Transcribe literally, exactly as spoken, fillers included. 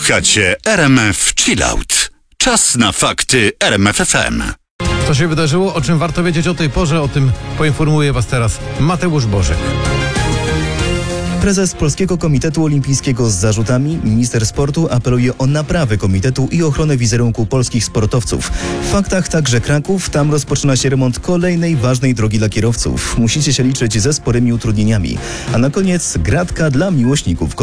Słuchacie R M F Chillout. Czas na fakty R M F F M. Co się wydarzyło, o czym warto wiedzieć o tej porze, o tym poinformuje Was teraz Mateusz Bożek. Prezes Polskiego Komitetu Olimpijskiego z zarzutami, minister sportu apeluje o naprawę komitetu i ochronę wizerunku polskich sportowców. W faktach także Kraków, tam rozpoczyna się remont kolejnej ważnej drogi dla kierowców. Musicie się liczyć ze sporymi utrudnieniami. A na koniec gratka dla miłośników